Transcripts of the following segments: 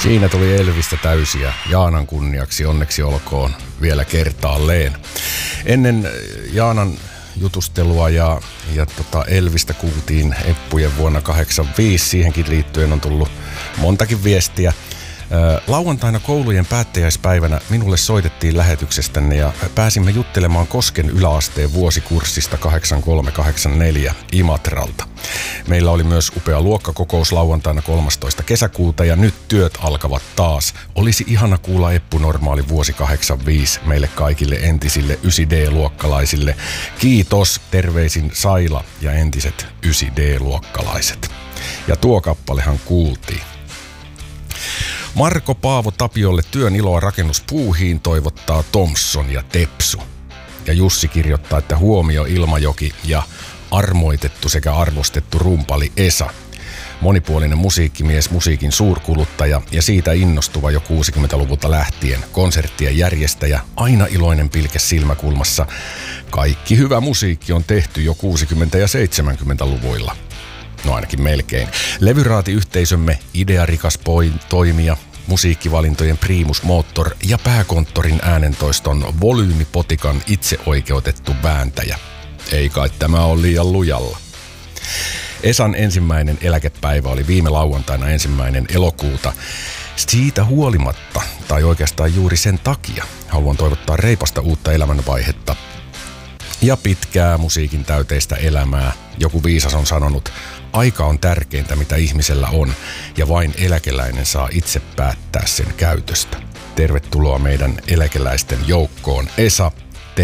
Siinä tuli Elvistä täysiä Jaanan kunniaksi, onneksi olkoon vielä kertaalleen. Ennen Jaanan jutustelua ja Elvistä kuultiin Eppujen vuonna 1985. Siihenkin liittyen on tullut montakin viestiä. Lauantaina koulujen päättäjäispäivänä minulle soitettiin lähetyksestänne ja pääsimme juttelemaan Kosken yläasteen vuosikurssista 8384 Imatralta. Meillä oli myös upea luokkakokous lauantaina 13. kesäkuuta ja nyt työt alkavat taas. Olisi ihana kuulla Eppu Normaali vuosi 85 meille kaikille entisille 9D-luokkalaisille. Kiitos, terveisin Saila ja entiset 9D-luokkalaiset. Ja tuo kappalehan kuultiin. Marko Paavo Tapiolle työn iloa rakennuspuuhiin toivottaa Thompson ja Tepsu. Ja Jussi kirjoittaa, että huomio Ilmajoki ja armoitettu sekä arvostettu rumpali Esa. Monipuolinen musiikkimies, musiikin suurkuluttaja ja siitä innostuva jo 60-luvulta lähtien. Konserttien järjestäjä, aina iloinen pilke silmäkulmassa. Kaikki hyvä musiikki on tehty jo 60- ja 70-luvuilla. No ainakin melkein. Levyraatiyhteisömme idearikas toimija, musiikkivalintojen primus motor ja pääkonttorin äänentoiston volyymipotikan itseoikeutettu vääntäjä. Ei kai tämä ole liian lujalla. Esan ensimmäinen eläkepäivä oli viime lauantaina 1. elokuuta. Siitä huolimatta, tai oikeastaan juuri sen takia, haluan toivottaa reipasta uutta elämänvaihetta ja pitkää musiikin täyteistä elämää. Joku viisas on sanonut, aika on tärkeintä mitä ihmisellä on ja vain eläkeläinen saa itse päättää sen käytöstä. Tervetuloa meidän eläkeläisten joukkoon. Esa,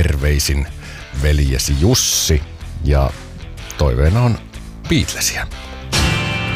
terveisin veljesi Jussi ja toiveena on Beatlesia.